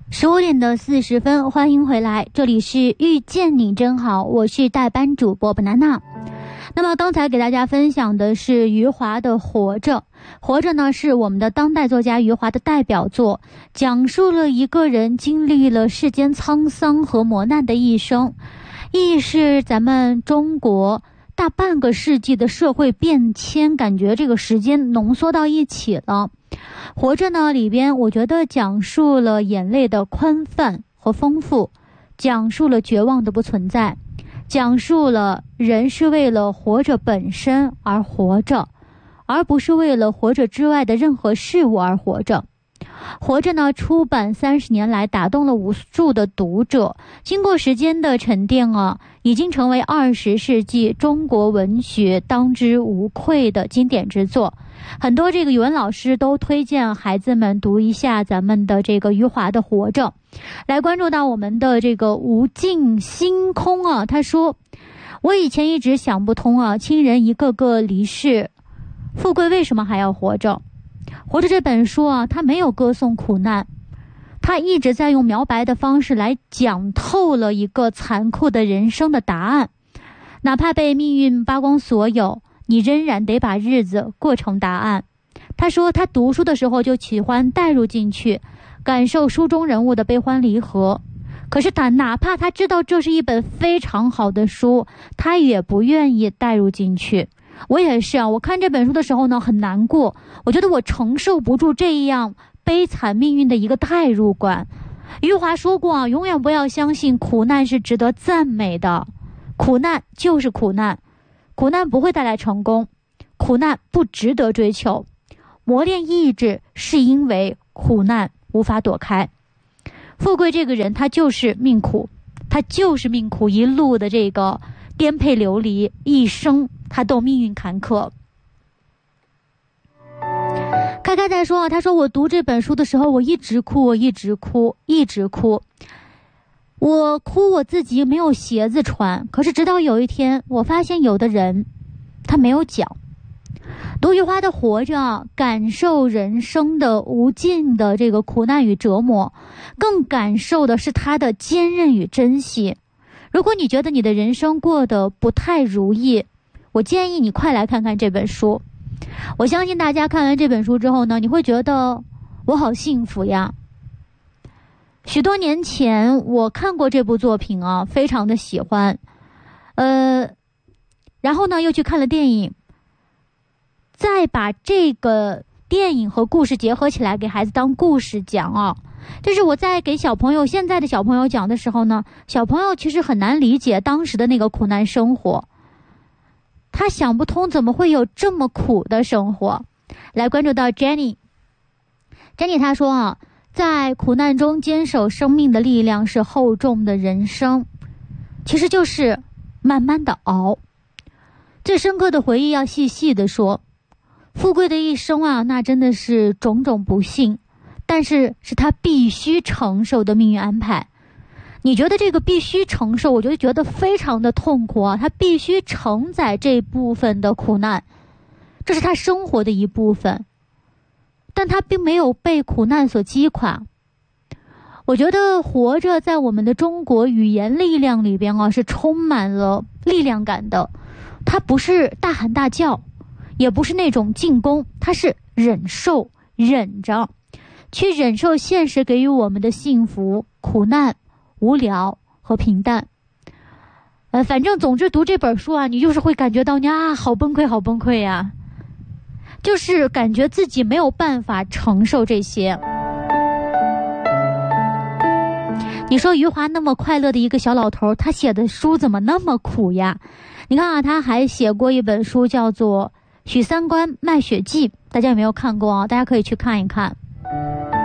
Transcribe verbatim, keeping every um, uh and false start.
十五点的四十分，欢迎回来，这里是遇见你真好，我是代班主播 banana。 那么刚才给大家分享的是余华的《活着》，《活着》呢是我们的当代作家余华的代表作，讲述了一个人经历了世间沧桑和磨难的一生，亦是咱们中国大半个世纪的社会变迁，感觉这个时间浓缩到一起了。活着呢里边我觉得讲述了眼泪的宽泛和丰富，讲述了绝望的不存在，讲述了人是为了活着本身而活着，而不是为了活着之外的任何事物而活着。活着呢出版三十年来打动了无数的读者，经过时间的沉淀啊，已经成为二十世纪中国文学当之无愧的经典之作。很多这个语文老师都推荐孩子们读一下咱们的这个余华的《活着》。来关注到我们的这个无尽星空啊，他说我以前一直想不通啊，亲人一个个离世，富贵为什么还要活着？活着这本书啊，他没有歌颂苦难，他一直在用描白的方式来讲透了一个残酷的人生的答案。哪怕被命运扒光所有，你仍然得把日子过成答案。他说他读书的时候就喜欢带入进去，感受书中人物的悲欢离合。可是他哪怕他知道这是一本非常好的书，他也不愿意带入进去。我也是啊，我看这本书的时候呢很难过，我觉得我承受不住这样悲惨命运的一个代入感。余华说过啊，永远不要相信苦难是值得赞美的，苦难就是苦难，苦难不会带来成功，苦难不值得追求，磨练意志是因为苦难无法躲开。富贵这个人他就是命苦，他就是命苦，一路的这个颠沛流离，一生他都命运坎坷。开开在说啊，他说我读这本书的时候，我一直哭，我一直哭，一直哭。我哭我自己没有鞋子穿，可是直到有一天，我发现有的人他没有脚。读余华的《活着》，感受人生的无尽的这个苦难与折磨，更感受的是他的坚韧与珍惜。如果你觉得你的人生过得不太如意，我建议你快来看看这本书。我相信大家看完这本书之后呢，你会觉得我好幸福呀。许多年前我看过这部作品啊，非常的喜欢，呃，然后呢又去看了电影，再把这个电影和故事结合起来给孩子当故事讲啊。就是我在给小朋友现在的小朋友讲的时候呢，小朋友其实很难理解当时的那个苦难生活，他想不通怎么会有这么苦的生活。来关注到 Jenny Jenny 她说啊，在苦难中坚守生命的力量是厚重的人生，其实就是慢慢的熬。最深刻的回忆要细细的说，富贵的一生啊，那真的是种种不幸，但是是他必须承受的命运安排。你觉得这个必须承受，我就觉得非常的痛苦啊，他必须承载这部分的苦难，这是他生活的一部分，但他并没有被苦难所击垮。我觉得活着在我们的中国语言力量里边啊，是充满了力量感的。它不是大喊大叫，也不是那种进攻，它是忍受，忍着去忍受现实给予我们的幸福、苦难、无聊和平淡。呃，反正总之读这本书啊，你就是会感觉到你啊，好崩溃，好崩溃呀、啊，就是感觉自己没有办法承受这些。你说余华那么快乐的一个小老头，他写的书怎么那么苦呀？你看啊，他还写过一本书叫做《许三观卖血记》，大家有没有看过啊？大家可以去看一看。